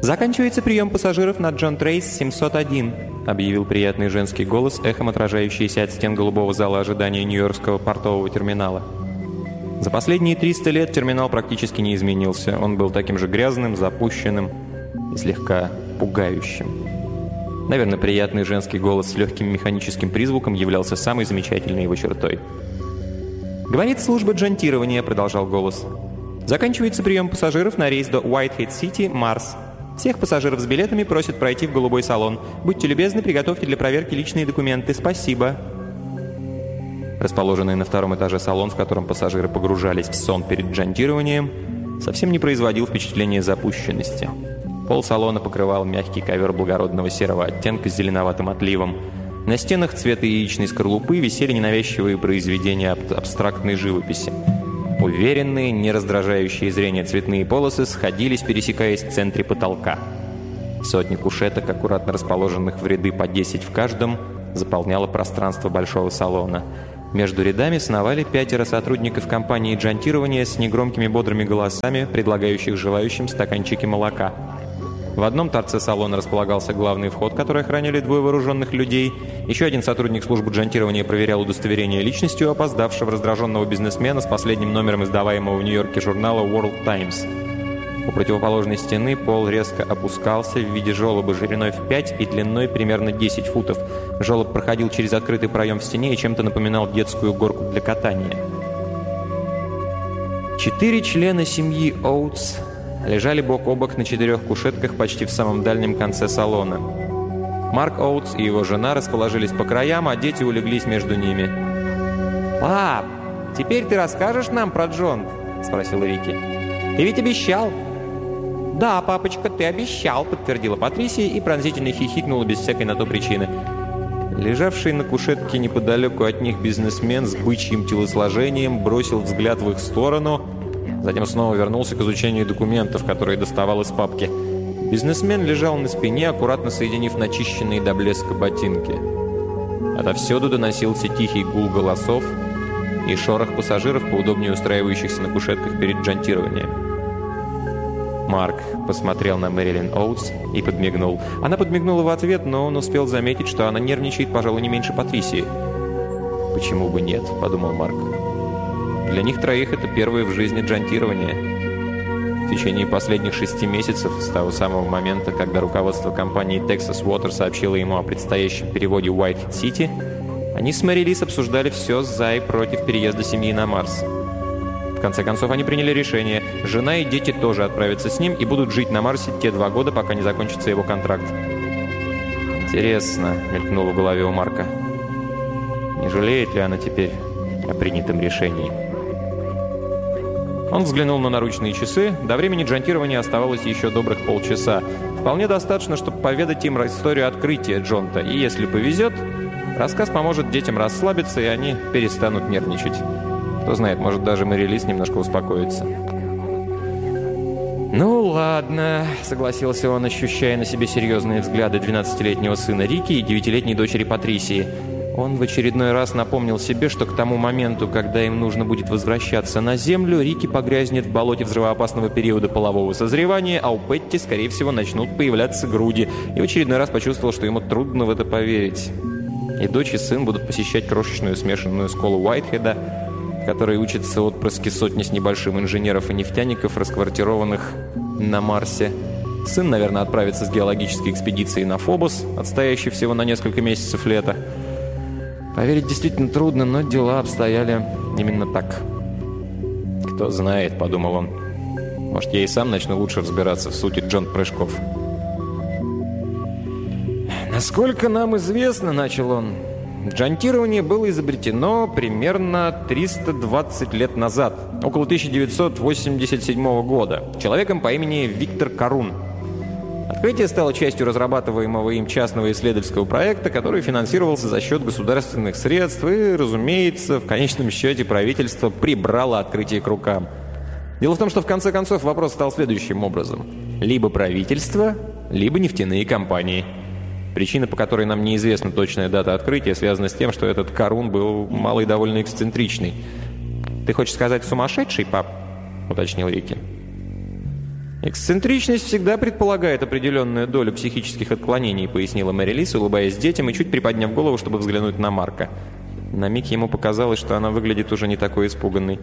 «Заканчивается прием пассажиров на Джон Трейс 701», объявил приятный женский голос, эхом отражающийся от стен голубого зала ожидания Нью-Йоркского портового терминала. За последние 300 лет терминал практически не изменился. Он был таким же грязным, запущенным и слегка пугающим. Наверное, приятный женский голос с легким механическим призвуком являлся самой замечательной его чертой. «Говорит служба джонтирования», — продолжал голос. «Заканчивается прием пассажиров на рейс до Уайтхед-Сити, Марс. Всех пассажиров с билетами просят пройти в голубой салон. Будьте любезны, приготовьте для проверки личные документы. Спасибо». Расположенный на втором этаже салон, в котором пассажиры погружались в сон перед джонтированием, совсем не производил впечатления запущенности. Пол салона покрывал мягкий ковер благородного серого оттенка с зеленоватым отливом. На стенах цвета яичной скорлупы висели ненавязчивые произведения абстрактной живописи. Уверенные, не раздражающие зрение цветные полосы сходились, пересекаясь в центре потолка. Сотни кушеток, аккуратно расположенных в ряды по 10 в каждом, заполняло пространство большого салона. Между рядами сновали 5 сотрудников компании джонтирования с негромкими бодрыми голосами, предлагающих желающим стаканчики молока. В одном торце салона располагался главный вход, который охраняли 2 вооруженных людей. Еще один сотрудник службы джонтирования проверял удостоверение личности у опоздавшего раздраженного бизнесмена с последним номером издаваемого в Нью-Йорке журнала World Times. У противоположной стены пол резко опускался в виде желоба шириной в 5 и длиной примерно 10 футов. Желоб проходил через открытый проем в стене и чем-то напоминал детскую горку для катания. 4 члена семьи Оутс лежали бок о бок на 4 кушетках почти в самом дальнем конце салона. Марк Оутс и его жена расположились по краям, а дети улеглись между ними. «Пап, теперь ты расскажешь нам про Джонт?» – спросил Рики. «Ты ведь обещал?» «Да, папочка, ты обещал», — подтвердила Патрисия и пронзительно хихикнула без всякой на то причины. Лежавший на кушетке неподалеку от них бизнесмен с бычьим телосложением бросил взгляд в их сторону, затем снова вернулся к изучению документов, которые доставал из папки. Бизнесмен лежал на спине, аккуратно соединив начищенные до блеска ботинки. Отовсюду доносился тихий гул голосов и шорох пассажиров, поудобнее устраивающихся на кушетках перед джонтированием. Марк посмотрел на Мэрилин Оутс и подмигнул. Она подмигнула в ответ, но он успел заметить, что она нервничает, пожалуй, не меньше Патрисии. «Почему бы нет?» – подумал Марк. «Для них троих это первое в жизни джонтирование». В течение последних 6 месяцев, с того самого момента, когда руководство компании Texas Water сообщило ему о предстоящем переводе Уайтхед-Сити, они с Мэри Лиз обсуждали все за и против переезда семьи на Марс. В конце концов, они приняли решение. Жена и дети тоже отправятся с ним и будут жить на Марсе те 2 года, пока не закончится его контракт. «Интересно», — мелькнуло в голове у Марка. «Не жалеет ли она теперь о принятом решении?» Он взглянул на наручные часы. До времени джонтирования оставалось еще добрых полчаса. Вполне достаточно, чтобы поведать им историю открытия Джонта. И если повезет, рассказ поможет детям расслабиться, и они перестанут нервничать. Кто знает, может, даже Мэри Лиз немножко успокоится. «Ну ладно», — согласился он, ощущая на себе серьезные взгляды 12-летнего сына Рики и 9-летней дочери Патрисии. Он в очередной раз напомнил себе, что к тому моменту, когда им нужно будет возвращаться на Землю, Рики погрязнет в болоте взрывоопасного периода полового созревания, а у Петти, скорее всего, начнут появляться груди. И в очередной раз почувствовал, что ему трудно в это поверить. И дочь, и сын будут посещать крошечную смешанную школу Уайтхеда, в которой учатся отпрыски сотни с небольшим инженеров и нефтяников, расквартированных на Марсе. Сын, наверное, отправится с геологической экспедицией на Фобос, отстоящий всего на несколько месяцев лета. Поверить действительно трудно, но дела обстояли именно так. «Кто знает», — подумал он, — «может, я и сам начну лучше разбираться в сути джонт-прыжков». «Насколько нам известно», — начал он, — «джонтирование было изобретено примерно 320 лет назад, около 1987 года, человеком по имени Виктор Карун. Открытие стало частью разрабатываемого им частного исследовательского проекта, который финансировался за счет государственных средств, и, разумеется, в конечном счете правительство прибрало открытие к рукам. Дело в том, что в конце концов вопрос стал следующим образом. Либо правительство, либо нефтяные компании. Причина, по которой нам неизвестна точная дата открытия, связана с тем, что этот Карун был малый довольно эксцентричный. «Ты хочешь сказать сумасшедший, пап?» — уточнил Рики. «Эксцентричность всегда предполагает определенную долю психических отклонений», пояснила Мэри Лис, улыбаясь детям и чуть приподняв голову, чтобы взглянуть на Марка. На миг ему показалось, что она выглядит уже не такой испуганной.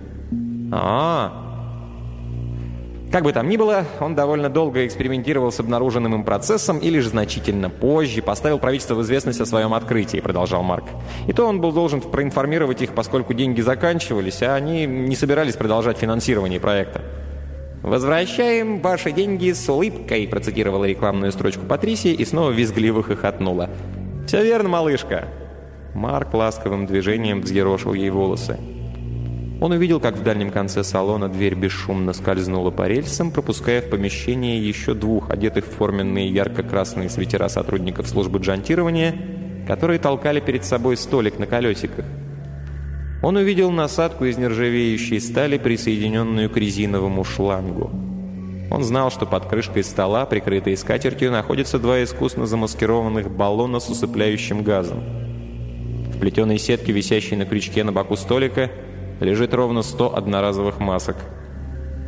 Как бы там ни было, он довольно долго экспериментировал с обнаруженным им процессом и лишь значительно позже поставил правительство в известность о своем открытии, продолжал Марк. И то он был должен проинформировать их, поскольку деньги заканчивались, а они не собирались продолжать финансирование проекта. «Возвращаем ваши деньги с улыбкой», процитировала рекламную строчку Патрисия и снова визгливо хохотнула. «Все верно, малышка». Марк ласковым движением взъерошил ей волосы. Он увидел, как в дальнем конце салона дверь бесшумно скользнула по рельсам, пропуская в помещение еще двух, одетых в форменные ярко-красные свитера сотрудников службы джантирования, которые толкали перед собой столик на колесиках. Он увидел насадку из нержавеющей стали, присоединенную к резиновому шлангу. Он знал, что под крышкой стола, прикрытой скатертью, находятся два искусно замаскированных баллона с усыпляющим газом. В плетеной сетке, висящей на крючке на боку столика, лежит ровно 100 одноразовых масок.